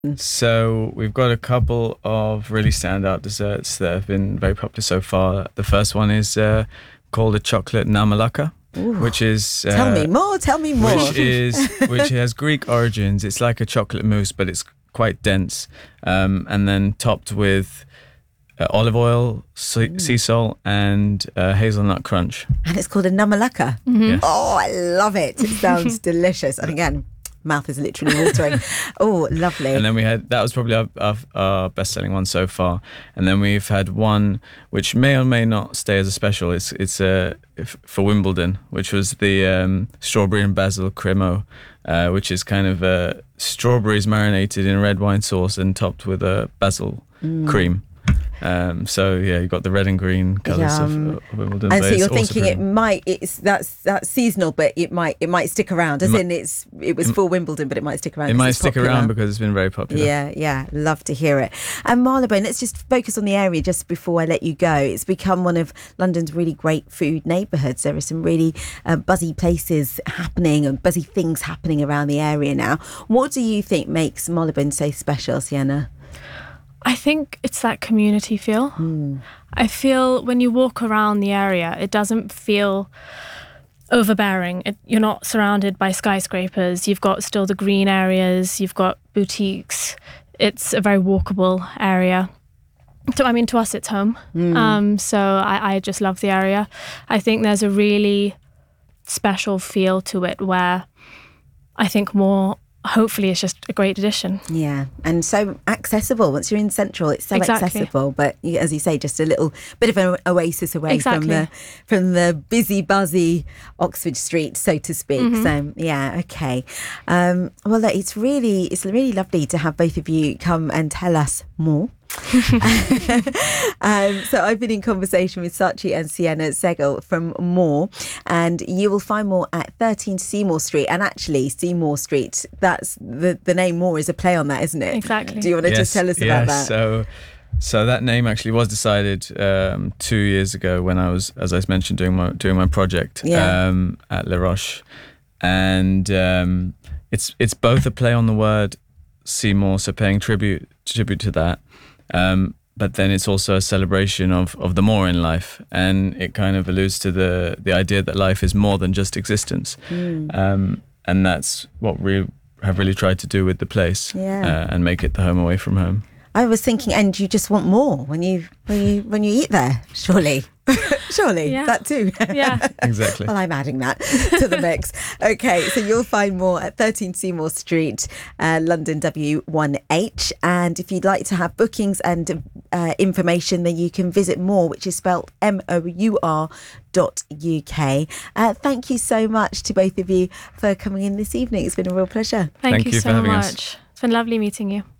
So we've got a couple of really standout desserts that have been very popular so far. The first one is called a chocolate namalaka. Ooh. Which is tell me more. Which has Greek origins. It's like a chocolate mousse, but it's quite dense, and then topped with olive oil, sea salt, and hazelnut crunch. And it's called a namalaka. Yes. Oh, I love it. It sounds delicious. And again, mouth is literally watering. Oh, lovely. And then that was probably our best-selling one so far. And then we've had one which may or may not stay as a special. It's for Wimbledon, which was the strawberry and basil cremo, which is kind of strawberries marinated in red wine sauce and topped with a basil cream. So yeah, you've got the red and green colours of Wimbledon. And so you're thinking that's seasonal, but it might stick around. It was for Wimbledon, but it might stick around. It might stick around because it's been very popular. Yeah, love to hear it. And Marylebone, let's just focus on the area just before I let you go. It's become one of London's really great food neighbourhoods. There are some really buzzy places happening and buzzy things happening around the area now. What do you think makes Marylebone so special, Sienna? I think it's that community feel. I feel when you walk around the area, it doesn't feel overbearing. You're not surrounded by skyscrapers. You've got still the green areas. You've got boutiques. It's a very walkable area. So, I mean, to us, it's home. So I just love the area. I think there's a really special feel to it where I think hopefully it's just a great addition. Yeah, and so accessible. Once you're in Central, it's so accessible. But as you say, just a little bit of an oasis away from the busy, buzzy Oxford Street, so to speak. So yeah, okay. Well, it's really lovely to have both of you come and tell us more. So I've been in conversation with Sachi and Sienna Segal from More, and you will find More at 13 Seymour Street. And actually, Seymour Street, that's the name More is a play on that, isn't it? Exactly. Do you want to just tell us about that? So that name actually was decided 2 years ago when I was, as I mentioned, doing my project at La Roche, and it's both a play on the word Seymour, so paying tribute to that. But then it's also a celebration of the more in life, and it kind of alludes to the idea that life is more than just existence, and that's what we have really tried to do with the place, and make it the home away from home. I was thinking, and you just want more when you eat there, surely. Surely, that too. Yeah, exactly. Well, I'm adding that to the mix. Okay, so you'll find More at 13 Seymour Street, London W1H. And if you'd like to have bookings and information, then you can visit More, which is spelled MOUR.UK. Thank you so much to both of you for coming in this evening. It's been a real pleasure. Thank you for so having much. us. It's been lovely meeting you.